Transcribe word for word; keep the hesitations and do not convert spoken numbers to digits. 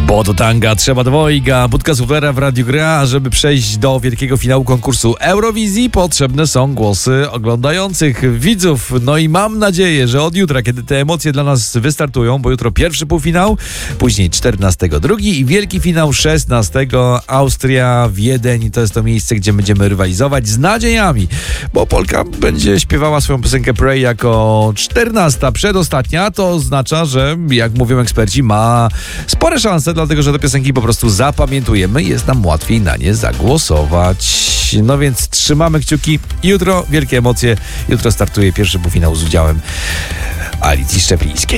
Bo do tanga trzeba dwojga. Budka Suflera w Radiu Gra. A żeby przejść do wielkiego finału konkursu Eurowizji, potrzebne są głosy oglądających widzów. No i mam nadzieję, że od jutra, kiedy te emocje dla nas wystartują, bo jutro pierwszy półfinał, później czternastego drugi i wielki finał szesnastego Austria, Wiedeń. To jest to miejsce, gdzie będziemy rywalizować z nadziejami, bo Polka będzie śpiewała swoją piosenkę Pray jako czternasta, przedostatnia. To oznacza, że jak mówią eksperci, ma spore szanse, dlatego że te piosenki po prostu zapamiętujemy i jest nam łatwiej na nie zagłosować. No więc trzymamy kciuki. Jutro wielkie emocje. Jutro startuje pierwszy półfinał z udziałem Alicji Szczeplińskiej.